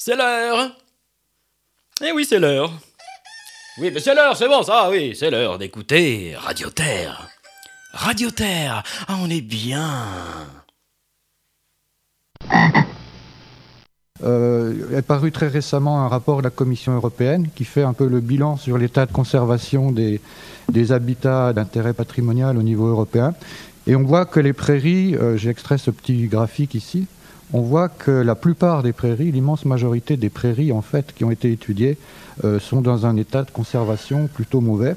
C'est l'heure. Eh oui, c'est l'heure. Oui, mais c'est l'heure, c'est bon, ça, oui, c'est l'heure d'écouter Radio Terre. Radio Terre, ah, on est bien. Est paru très récemment un rapport de la Commission européenne qui fait un peu le bilan sur l'état de conservation des habitats d'intérêt patrimonial au niveau européen. Et on voit que les prairies, j'ai extrait ce petit graphique ici, on voit que la plupart des prairies, l'immense majorité des prairies en fait qui ont été étudiées, sont dans un état de conservation plutôt mauvais.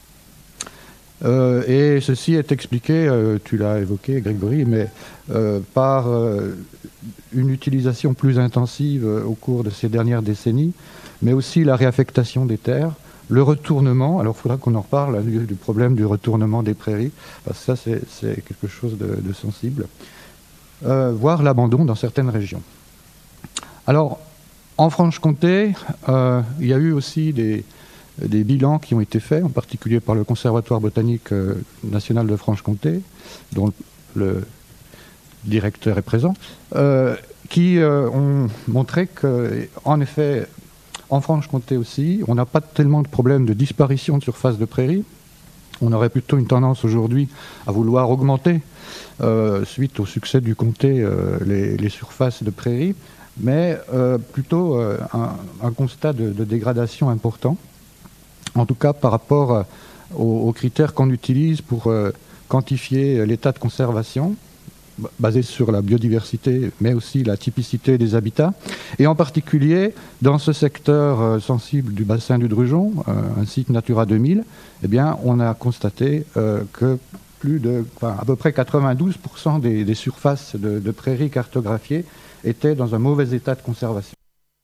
Et ceci est expliqué, tu l'as évoqué Grégory, mais par une utilisation plus intensive au cours de ces dernières décennies, mais aussi la réaffectation des terres, le retournement, alors il faudra qu'on en reparle du problème du retournement des prairies, parce que ça c'est quelque chose de sensible, voire l'abandon dans certaines régions. Alors, en Franche-Comté, il y a eu aussi des bilans qui ont été faits, en particulier par le Conservatoire botanique national de Franche-Comté, dont le directeur est présent, qui ont montré qu'en effet, en Franche-Comté aussi, on n'a pas tellement de problème de disparition de surface de prairies. On aurait plutôt une tendance aujourd'hui à vouloir augmenter, suite au succès du comté, les surfaces de prairies, mais plutôt un constat de dégradation important, en tout cas par rapport aux critères qu'on utilise pour quantifier l'état de conservation, basé sur la biodiversité, mais aussi la typicité des habitats. Et en particulier, dans ce secteur sensible du bassin du Drugeon, un site Natura 2000, eh bien, on a constaté que à peu près 92% des surfaces de prairies cartographiées étaient dans un mauvais état de conservation.